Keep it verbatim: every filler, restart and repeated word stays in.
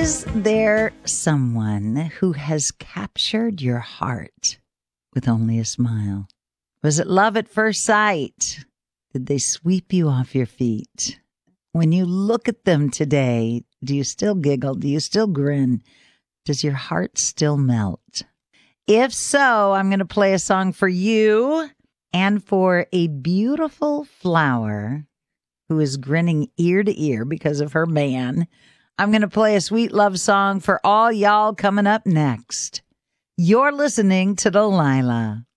Is there someone who has captured your heart with only a smile? Was it love at first sight? Did they sweep you off your feet? When you look at them today, do you still giggle? Do you still grin? Does your heart still melt? If so, I'm going to play a song for you and for a beautiful flower who is grinning ear to ear because of her man. I'm going to play a sweet love song for all y'all coming up next. You're listening to Delilah.